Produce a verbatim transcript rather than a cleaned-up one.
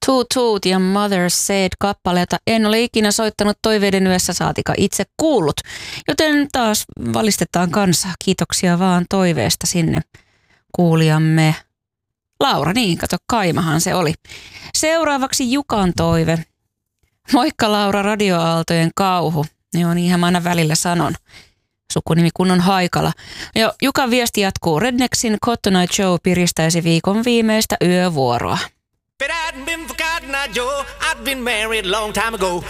Toot Toot ja Mother Said -kappaleita en ole ikinä soittanut toiveiden yössä, saatika itse kuullut. Joten taas valistetaan kanssa. Kiitoksia vaan toiveesta sinne kuulijamme. Laura, niin kato, Kaimahan se oli. Seuraavaksi Jukan toive. Moikka Laura, radioaaltojen kauhu. Joo, niinhän mä aina välillä sanon. Sukunimi kun on Haikala. Jo, Jukan viesti jatkuu. Rednexin Cotton Eye Joe piristäisi viikon viimeistä yövuoroa. But I'd been forgotten, I Joe. I'd been married a long time ago.